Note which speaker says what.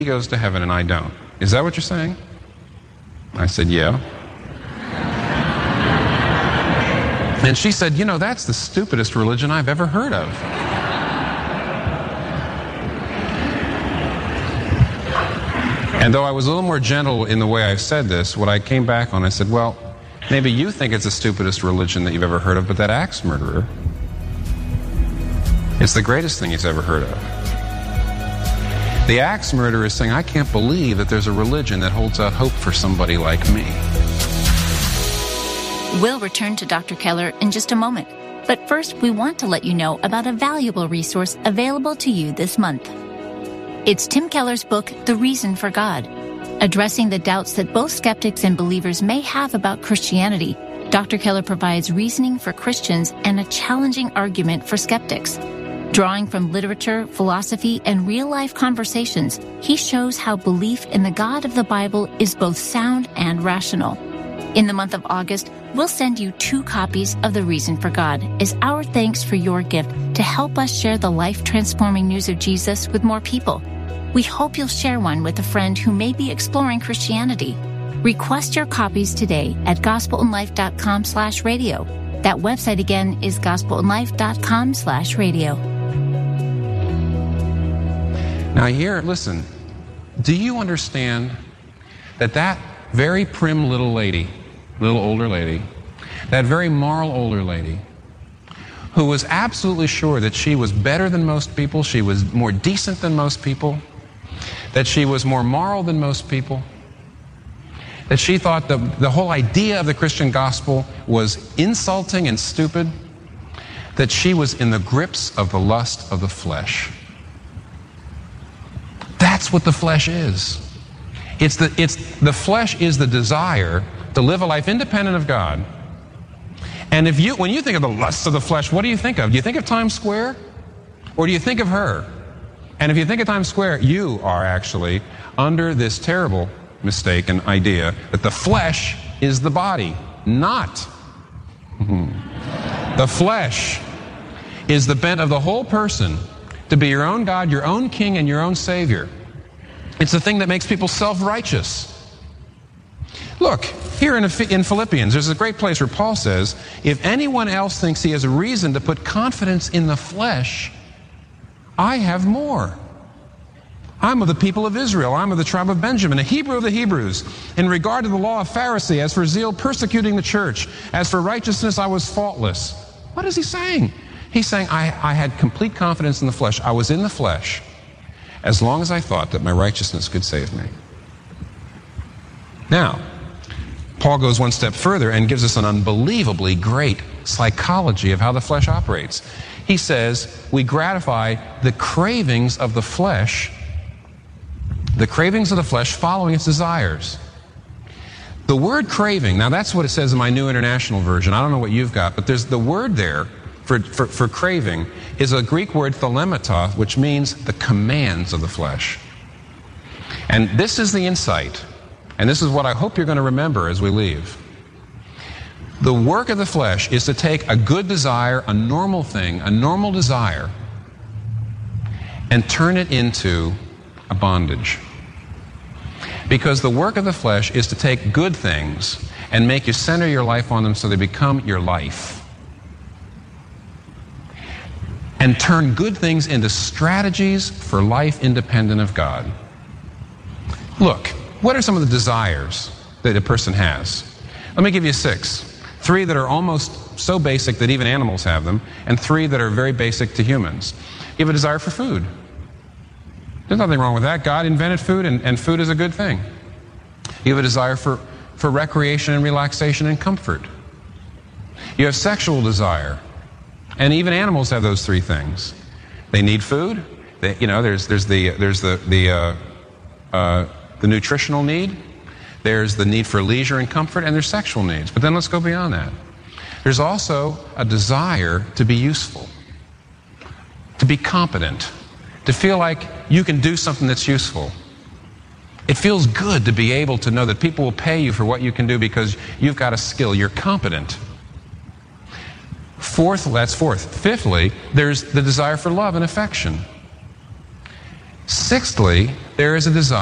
Speaker 1: he goes to heaven and I don't. Is that what you're saying? I said, yeah. And she said, you know, that's the stupidest religion I've ever heard of. And though I was a little more gentle in the way I said this, what I came back on, I said, well, maybe you think it's the stupidest religion that you've ever heard of, but that axe murderer, it's the greatest thing he's ever heard of. The axe murderer is saying, I can't believe that there's a religion that holds out hope for somebody like me.
Speaker 2: We'll return to Dr. Keller in just a moment. But first, we want to let you know about a valuable resource available to you this month. It's Tim Keller's book, The Reason for God. Addressing the doubts that both skeptics and believers may have about Christianity, Dr. Keller provides reasoning for Christians and a challenging argument for skeptics. Drawing from literature, philosophy, and real-life conversations, he shows how belief in the God of the Bible is both sound and rational. In the month of August, we'll send you 2 copies of The Reason for God as our thanks for your gift to help us share the life-transforming news of Jesus with more people. We hope you'll share one with a friend who may be exploring Christianity. Request your copies today at gospelinlife.com/radio. That website again is gospelinlife.com/radio.
Speaker 1: Now here, listen, do you understand that very prim little older lady, that very moral older lady, who was absolutely sure that she was better than most people, she was more decent than most people, that she was more moral than most people, that she thought the whole idea of the Christian gospel was insulting and stupid, that she was in the grips of the lust of the flesh. That's what the flesh is. The flesh is the desire to live a life independent of God. And when you think of the lusts of the flesh, what do you think of? Do you think of Times Square? Or do you think of her? And if you think of Times Square, you are actually under this terrible mistaken idea that the flesh is the body. Not. The flesh is the bent of the whole person to be your own God, your own king, and your own savior. It's the thing that makes people self-righteous. Look, here in Philippians, there's a great place where Paul says, if anyone else thinks he has a reason to put confidence in the flesh, I have more. I'm of the people of Israel. I'm of the tribe of Benjamin, a Hebrew of the Hebrews. In regard to the law of Pharisee, as for zeal, persecuting the church. As for righteousness, I was faultless. What is he saying? He's saying, I had complete confidence in the flesh. I was in the flesh as long as I thought that my righteousness could save me. Now, Paul goes one step further and gives us an unbelievably great psychology of how the flesh operates. He says, we gratify the cravings of the flesh following its desires. The word craving, now that's what it says in my New International Version. I don't know what you've got, but there's the word there for craving is a Greek word thelematos, which means the commands of the flesh. And this is the insight, and this is what I hope you're going to remember as we leave. The work of the flesh is to take a good desire, a normal thing, a normal desire, and turn it into a bondage. Because the work of the flesh is to take good things and make you center your life on them so they become your life. And turn good things into strategies for life independent of God. Look, what are some of the desires that a person has? Let me give you 6. 3 that are almost so basic that even animals have them, and 3 that are very basic to humans. You have a desire for food. There's nothing wrong with that. God invented food, and food is a good thing. You have a desire for recreation and relaxation and comfort. You have sexual desire. And even animals have those 3 things. They need food. There's the nutritional need. There's the need for leisure and comfort, and there's sexual needs. But then let's go beyond that. There's also a desire to be useful, to be competent, to feel like you can do something that's useful. It feels good to be able to know that people will pay you for what you can do because you've got a skill, you're competent. That's fourth. Fifthly, there's the desire for love and affection. Sixthly, there is a desire